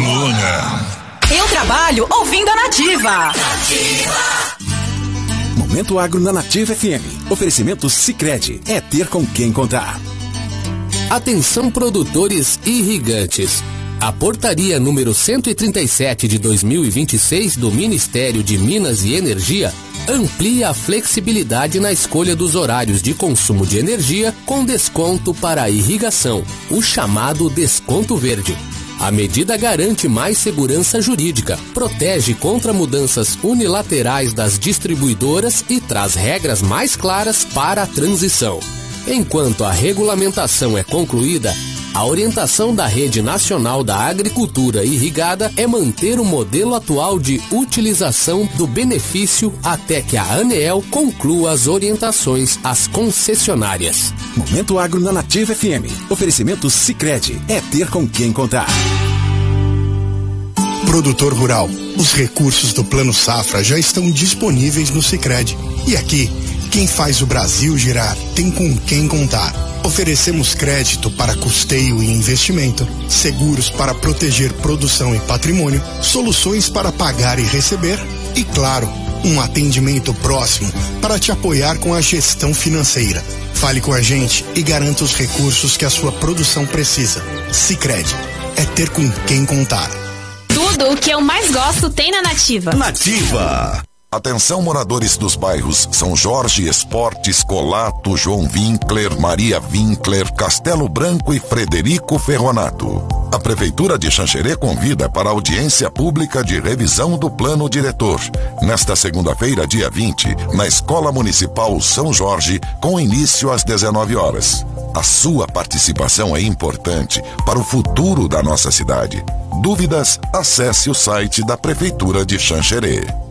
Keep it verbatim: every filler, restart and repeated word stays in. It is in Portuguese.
coluna. Eu trabalho ouvindo a Nativa. Nativa. Momento Agro na Nativa F M. Oferecimento Sicredi. É ter com quem contar. Atenção, produtores irrigantes. A portaria número cento e trinta e sete de dois mil e vinte e seis do Ministério de Minas e Energia amplia a flexibilidade na escolha dos horários de consumo de energia com desconto para a irrigação, o chamado desconto verde. A medida garante mais segurança jurídica, protege contra mudanças unilaterais das distribuidoras e traz regras mais claras para a transição. Enquanto a regulamentação é concluída, a orientação da Rede Nacional da Agricultura Irrigada é manter o modelo atual de utilização do benefício até que a ANEEL conclua as orientações às concessionárias. Momento Agro na Nativa F M. Oferecimento Sicredi. É ter com quem contar. Produtor rural, os recursos do Plano Safra já estão disponíveis no Sicredi. E aqui, quem faz o Brasil girar tem com quem contar. Oferecemos crédito para custeio e investimento, seguros para proteger produção e patrimônio, soluções para pagar e receber e, claro, um atendimento próximo para te apoiar com a gestão financeira. Fale com a gente e garanta os recursos que a sua produção precisa. Sicredi, é ter com quem contar. Tudo o que eu mais gosto tem na Nativa. Nativa. Atenção, moradores dos bairros São Jorge, Esportes, Colato, João Winkler, Maria Winkler, Castelo Branco e Frederico Ferronato. A Prefeitura de Xanxerê convida para a audiência pública de revisão do plano diretor, nesta segunda-feira, dia vinte, na Escola Municipal São Jorge, com início às dezenove horas. A sua participação é importante para o futuro da nossa cidade. Dúvidas? Acesse o site da Prefeitura de Xanxerê.